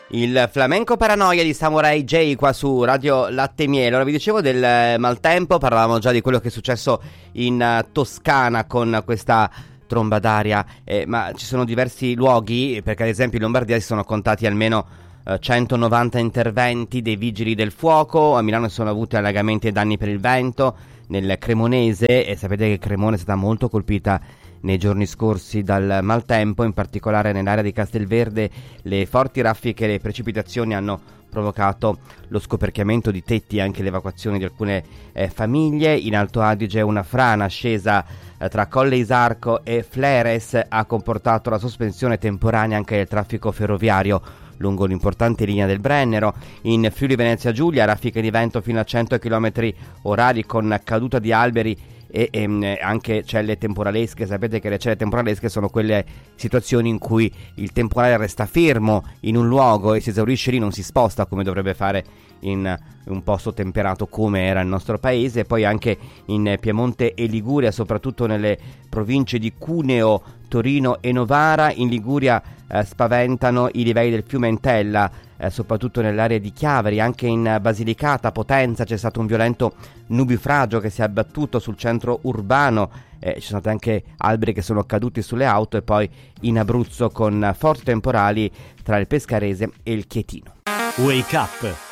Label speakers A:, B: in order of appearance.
A: Il flamenco paranoia di Samurai J qua su Radio Latte e Miele. Ora vi dicevo del maltempo, parlavamo già di quello che è successo in Toscana con questa tromba d'aria, ma ci sono diversi luoghi, perché ad esempio in Lombardia si sono contati almeno 190 interventi dei vigili del fuoco. A Milano sono avuti allagamenti e danni per il vento, nel Cremonese, e sapete che Cremona è stata molto colpita nei giorni scorsi dal maltempo, in particolare nell'area di Castelverde. Le forti raffiche e le precipitazioni hanno provocato lo scoperchiamento di tetti e anche l'evacuazione di alcune famiglie. In Alto Adige una frana scesa tra Colle Isarco e Fleres ha comportato la sospensione temporanea anche del traffico ferroviario lungo l'importante linea del Brennero. In Friuli Venezia Giulia raffiche di vento fino a 100 km/h con caduta di alberi e anche celle temporalesche. Sapete che le celle temporalesche sono quelle situazioni in cui il temporale resta fermo in un luogo e si esaurisce lì, non si sposta come dovrebbe fare in un posto temperato come era il nostro paese. Poi anche in Piemonte e Liguria, soprattutto nelle province di Cuneo, Torino e Novara. In Liguria spaventano i livelli del fiume Entella, soprattutto nell'area di Chiavari. Anche in Basilicata, Potenza, c'è stato un violento nubifragio che si è abbattuto sul centro urbano, ci sono stati anche alberi che sono caduti sulle auto. E poi in Abruzzo con forti temporali tra il Pescarese e il Chietino.
B: Wake Up